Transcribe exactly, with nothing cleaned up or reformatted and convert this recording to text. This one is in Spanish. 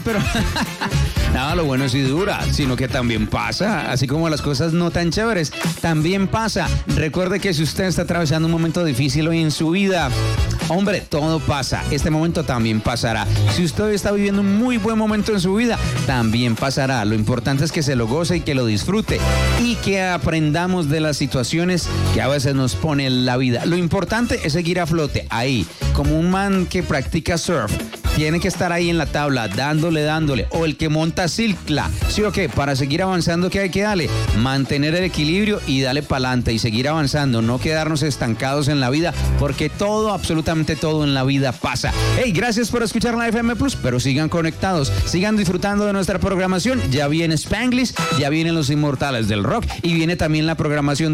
pero... Nada, lo bueno sí dura, sino que también pasa, así como las cosas no tan chéveres, también pasa. Recuerde que si usted está atravesando un momento difícil hoy en su vida, hombre, todo pasa, este momento también pasará. Si usted está viviendo un muy buen momento en su vida, también pasará. Lo importante es que se lo goce y que lo disfrute y que aprendamos de las situaciones que a veces nos pone la vida. Lo importante es seguir a flote, ahí, como un man que practica surf. Tiene que estar ahí en la tabla, dándole, dándole. O el que monta cicla. ¿Sí o qué? Para seguir avanzando, ¿qué hay que darle? Mantener el equilibrio y darle para adelante y seguir avanzando. No quedarnos estancados en la vida, porque todo, absolutamente todo en la vida pasa. Hey, gracias por escuchar la F M Plus, pero sigan conectados, sigan disfrutando de nuestra programación. Ya viene Spanglish, ya vienen los inmortales del rock y viene también la programación